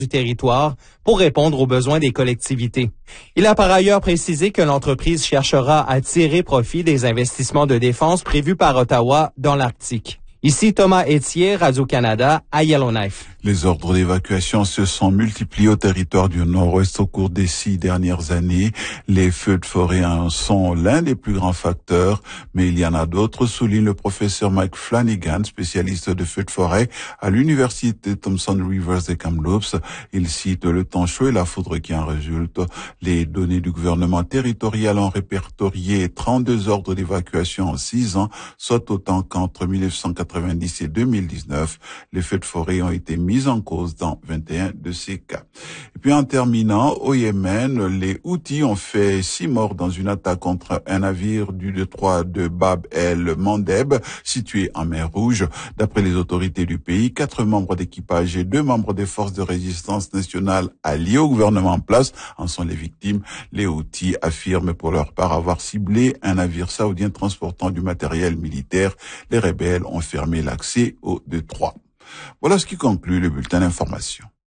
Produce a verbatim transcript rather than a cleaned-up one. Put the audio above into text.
du territoire pour répondre aux besoins des collectivités. Il a par ailleurs précisé que l'entreprise cherchera à tirer profit des investissements de défense prévus par Ottawa dans l'Arctique. Ici Thomas Etier, Radio-Canada, à Yellowknife. Les ordres d'évacuation se sont multipliés au territoire du Nord-Ouest au cours des six dernières années. Les feux de forêt en sont l'un des plus grands facteurs, mais il y en a d'autres, souligne le professeur Mike Flanagan, spécialiste de feux de forêt à l'université Thompson Rivers et Kamloops. Il cite le temps chaud et la foudre qui en résulte. Les données du gouvernement territorial ont répertorié trente-deux ordres d'évacuation en six ans, soit autant qu'entre mille neuf cent quatre-vingt-dix et deux mille dix-neuf. Les feux de forêt ont été mis en cause dans vingt et un de ces cas. Et puis en terminant, au Yémen, les Houthis ont fait six morts dans une attaque contre un navire du détroit de Bab el-Mandeb, situé en mer Rouge. D'après les autorités du pays, quatre membres d'équipage et deux membres des forces de résistance nationale alliées au gouvernement en place en sont les victimes. Les Houthis affirment pour leur part avoir ciblé un navire saoudien transportant du matériel militaire. Les rebelles ont fermé l'accès au détroit. Voilà ce qui conclut le bulletin d'information.